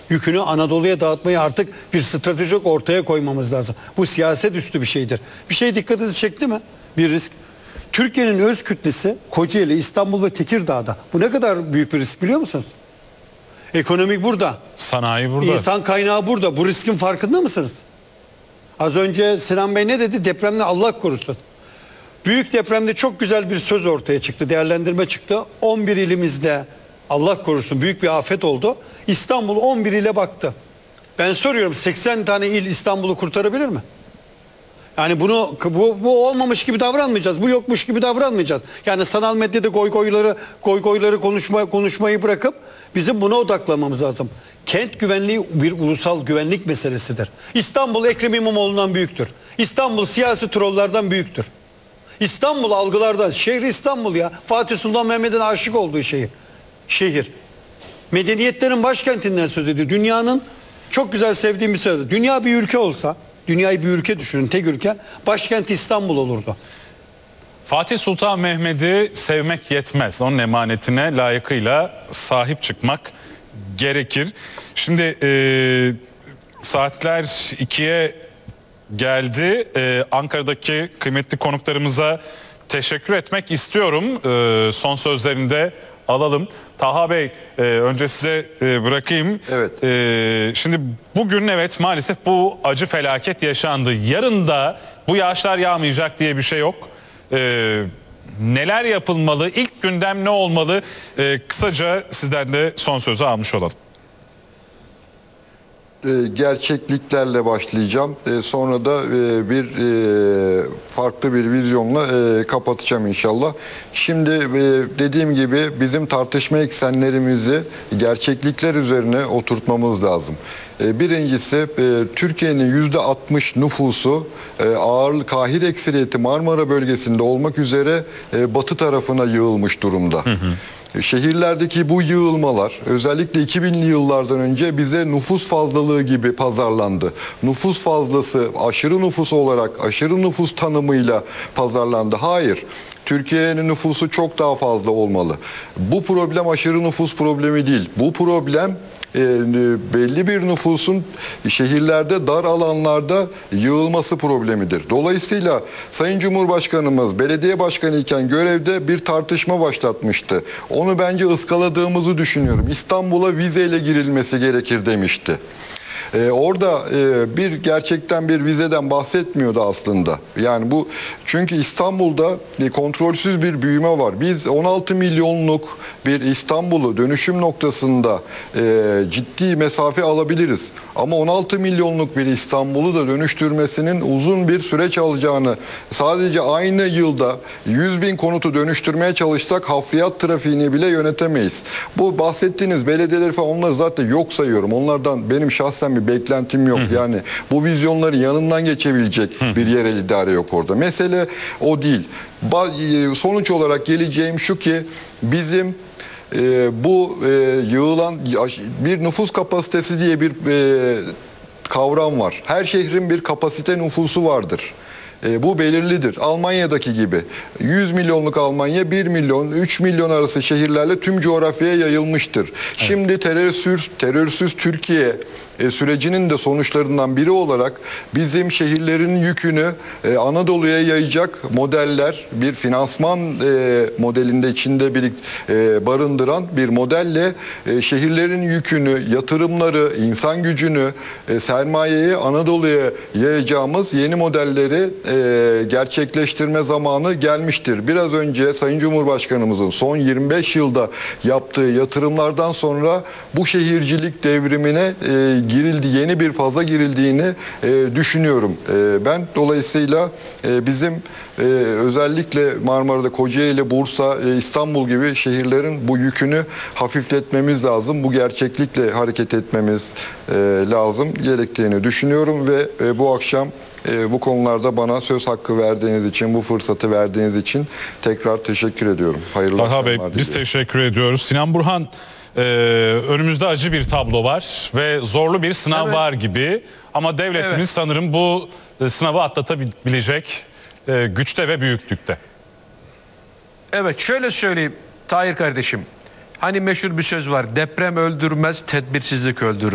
yükünü Anadolu'ya dağıtmayı artık bir stratejik ortaya koymamız lazım. Bu siyaset üstü bir şeydir. Bir şey dikkatinizi çekti mi? Bir risk. Türkiye'nin öz kütlesi Kocaeli, İstanbul ve Tekirdağ'da. Bu ne kadar büyük bir risk biliyor musunuz? Ekonomik burada. Sanayi burada. İnsan kaynağı burada. Bu riskin farkında mısınız? Az önce Sinan Bey ne dedi? Depremden Allah korusun. Büyük depremde çok güzel bir söz ortaya çıktı. Değerlendirme çıktı. 11 ilimizde Allah korusun büyük bir afet oldu. İstanbul 11 ile baktı. Ben soruyorum 80 tane il İstanbul'u kurtarabilir mi? Yani bu olmamış gibi davranmayacağız. Bu yokmuş gibi davranmayacağız. Yani sanal medyada goy goyları konuşmayı bırakıp bizim buna odaklanmamız lazım. Kent güvenliği bir ulusal güvenlik meselesidir. İstanbul Ekrem İmamoğlu'ndan büyüktür. İstanbul siyasi trollerden büyüktür. İstanbul algılardan, şehri İstanbul ya. Fatih Sultan Mehmet'in aşık olduğu şehir. Medeniyetlerin başkentinden söz ediyor. Dünyanın çok güzel sevdiğim bir söz. Dünya bir ülke olsa, dünyayı bir ülke düşünün, tek ülke, başkenti İstanbul olurdu. Fatih Sultan Mehmet'i sevmek yetmez. Onun emanetine layıkıyla sahip çıkmak gerekir. Şimdi saatler 2'ye geldi. Ankara'daki kıymetli konuklarımıza teşekkür etmek istiyorum. Son sözlerini de alalım. Taha Bey, önce size bırakayım. Evet. Şimdi bugün evet maalesef bu acı felaket yaşandı. Yarın da bu yağışlar yağmayacak diye bir şey yok. Neler yapılmalı? İlk gündem ne olmalı? Kısaca sizden de son sözü almış olalım. Gerçekliklerle başlayacağım. Sonra da farklı bir vizyonla kapatacağım inşallah. Şimdi dediğim gibi bizim tartışma eksenlerimizi gerçeklikler üzerine oturtmamız lazım. Birincisi Türkiye'nin %60 nüfusu ağırlık Kahir ekseriyeti Marmara bölgesinde olmak üzere batı tarafına yığılmış durumda. Şehirlerdeki bu yığılmalar özellikle 2000'li yıllardan önce bize nüfus fazlalığı gibi pazarlandı. Nüfus fazlası aşırı nüfus olarak aşırı nüfus tanımıyla pazarlandı. Hayır. Türkiye'nin nüfusu çok daha fazla olmalı. Bu problem aşırı nüfus problemi değil. Bu problem belli bir nüfusun şehirlerde dar alanlarda yığılması problemidir. Dolayısıyla Sayın Cumhurbaşkanımız belediye başkanı iken görevde bir tartışma başlatmıştı. Onu bence ıskaladığımızı düşünüyorum. İstanbul'a vizeyle girilmesi gerekir demişti. Orada gerçekten bir vizeden bahsetmiyordu aslında. Yani bu çünkü İstanbul'da kontrolsüz bir büyüme var. Biz 16 milyonluk bir İstanbul'u dönüşüm noktasında ciddi mesafe alabiliriz. Ama 16 milyonluk bir İstanbul'u da dönüştürmesinin uzun bir süreç alacağını sadece aynı yılda 100 bin konutu dönüştürmeye çalışsak hafriyat trafiğini bile yönetemeyiz. Bu bahsettiğiniz belediyeleri falan onları zaten yok sayıyorum. Onlardan benim şahsen bir beklentim yok. Yani bu vizyonların yanından geçebilecek bir yerel idare yok orada. Mesele o değil. Sonuç olarak geleceğim şu ki bizim bu yığılan bir nüfus kapasitesi diye bir kavram var. Her şehrin bir kapasite nüfusu vardır. Bu belirlidir. Almanya'daki gibi 100 milyonluk Almanya 1 milyon 3 milyon arası şehirlerle tüm coğrafyaya yayılmıştır. Evet. Şimdi terörsüz Türkiye sürecinin de sonuçlarından biri olarak bizim şehirlerin yükünü Anadolu'ya yayacak modeller, bir finansman modelinde içinde barındıran bir modelle şehirlerin yükünü, yatırımları, insan gücünü, sermayeyi Anadolu'ya yayacağımız yeni modelleri gerçekleştirme zamanı gelmiştir. Biraz önce Sayın Cumhurbaşkanımızın son 25 yılda yaptığı yatırımlardan sonra bu şehircilik devrimine yeni bir faza girildiğini düşünüyorum. Ben dolayısıyla bizim özellikle Marmara'da Kocaeli, Bursa, İstanbul gibi şehirlerin bu yükünü hafifletmemiz lazım. Bu gerçeklikle hareket etmemiz lazım gerektiğini düşünüyorum ve bu akşam bu konularda bana söz hakkı verdiğiniz için, bu fırsatı verdiğiniz için tekrar teşekkür ediyorum. Hayırlı akşamlar diliyorum. Biz teşekkür ediyoruz. Sinan Burhan, önümüzde acı bir tablo var ve zorlu bir sınav var gibi. Ama devletimiz sanırım bu sınavı atlatabilecek güçte ve büyüklükte. Evet, şöyle söyleyeyim Tahir kardeşim. Hani meşhur bir söz var. Deprem öldürmez, tedbirsizlik öldürür.